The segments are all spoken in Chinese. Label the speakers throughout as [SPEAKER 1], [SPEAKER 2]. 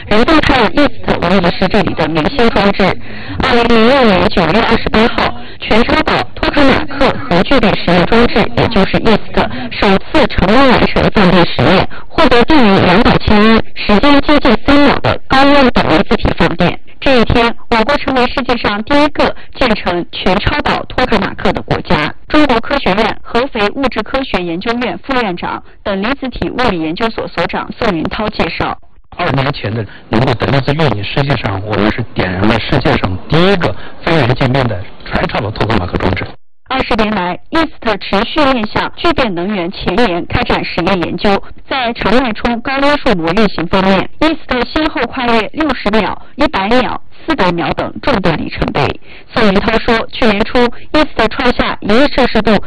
[SPEAKER 1] 人动看 East 无疑是这里的明星装置。2006年9月28号，全超岛托卡马克核聚变实验装置，也就是 East 首次成功完成放电实验，获得低于200千安、时间接近3秒的高温等离子体放电。这一天，我国成为世界上第一个建成全超岛托卡马克的国家。中国科学院合肥物质科学研究院副院长等离子体物理研究所所长宋云涛介绍
[SPEAKER 2] ，2年前的能够等离子运，实际上我们是点燃了世界上第一个非人界面的全超岛托卡马克装置。
[SPEAKER 1] 20年来 ，East 持续面向聚变能源前沿开展实验研究，在长脉冲高溜数膜运行方面 ，East 先后跨越60秒、100秒、400秒等重大里程碑。宋云涛说，去年初 ，East 创下1亿摄氏度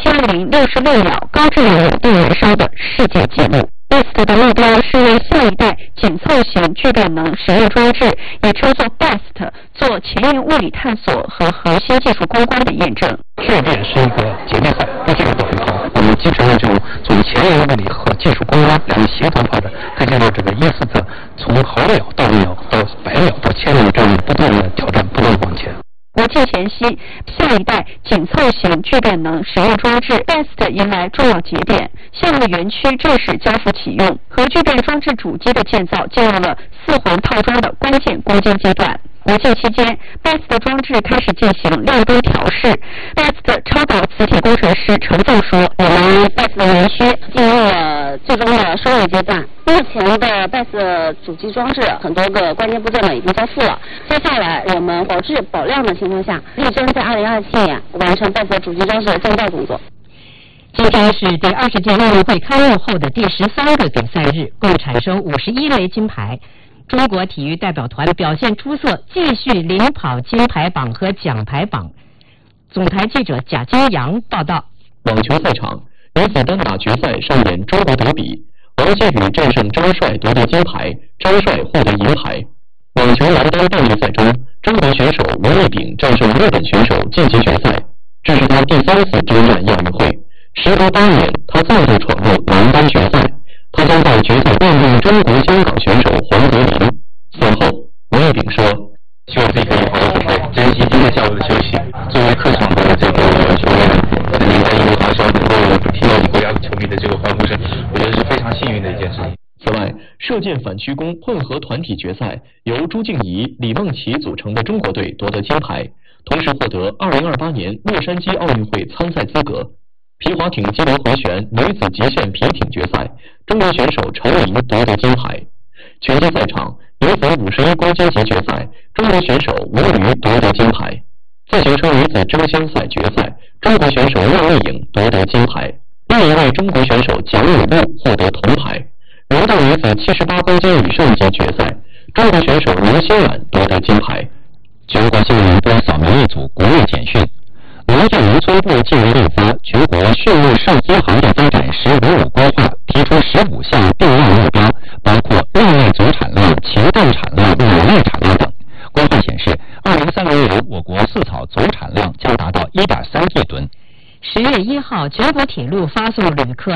[SPEAKER 1] 1066秒高质量稳定燃烧的世界纪录。East 的目标是为下一代紧凑型聚变能实验装置，也称作 BEST， 做前沿物理探索和核心技术攻关的验证。
[SPEAKER 2] 聚变是一个姐妹赛，这个都很好。我们集成了这种从前沿物理和技术攻关两个协同化的，可以见到这个East从毫秒到秒到100秒到1000秒这样不断的挑战，不断往前。
[SPEAKER 1] 国庆前夕，下一代紧凑型聚变能实验装置 BEST 迎来重要节点，项目园区正式交付启用，核聚变装置主机的建造进入了4环套装的关键攻坚阶段。国庆期间 ，BEST 装置开始进行亮灯调试。BEST 超导磁体工程师程纵说：“我们 BEST 的园区进入了最终的收尾阶段。目前的 BEST 主机装置很多个关键部件呢已经交付了。接下来我们保质保量的情况下，力争在2027年完成 BEST 主机装置的建造工作。”
[SPEAKER 3] 今天是第20届奥运会开幕后的第13个比赛日，共产生51枚金牌。中国体育代表团表现出色，继续领跑金牌榜和奖牌榜。总台记者贾金阳报道。
[SPEAKER 4] 网球赛场，女子单打决赛上演中国德比，王欣雨战胜张帅夺得金牌，张帅获得银牌。网球男单半决赛中，中国选手王励丙战胜日本选手晋级决赛，这是他第3次征战亚运会。时隔8年，他再度闯入男单决赛。他将在决赛面对中国香港选手黄泽林。赛后，王励丙说：“
[SPEAKER 5] 希望自己可以好好准备，珍惜今天下午的休息。作为客场的这个球员，能在英国华侨能够听到你国家球迷的这个欢呼声，我觉得是非常幸运的一件事情。”
[SPEAKER 4] 此外，射箭反曲弓混合团体决赛由朱静怡、李梦琪组成的中国队夺得金牌，同时获得2028年洛杉矶奥运会参赛资格。皮划艇激流回旋女子极限皮艇决赛，中国选手陈琳夺得金牌。拳击赛场，女子51公斤级决赛，中国选手吴瑜夺得金牌。自行车女子争先赛决赛，中国选手廖丽颖夺得金牌，另一位中国选手蒋雨露获得铜牌。柔道女子78公斤以上级决赛，中国选手刘欣冉夺得金牌。
[SPEAKER 6] 全国新闻多扫描一组国内简讯。农业农村部近日印发《全国畜牧兽医行业发展“十五五”规划》，提出15项定量目标，包括肉类总产量、禽蛋产量、乳类产量等。规划显示，2030年我国饲草总产量将达到1.3亿吨。
[SPEAKER 3] 10月1号，全国铁路发送旅客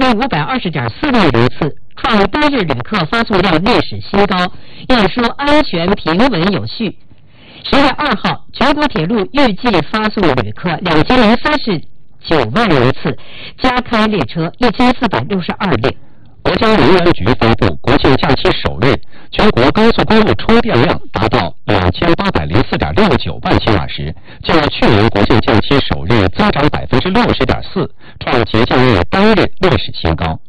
[SPEAKER 3] 2520.4万人次，创单日旅客发送量历史新高，运输安全、平稳、有序。10月2号，全国铁路预计发送旅客2039万人次，加开列车1462列。
[SPEAKER 6] 国家能源局发布，国庆假期首日，全国高速公路充电量达到2804.69万千瓦时，较去年国庆假期首日增长60.4%，创节假日单日历史新高。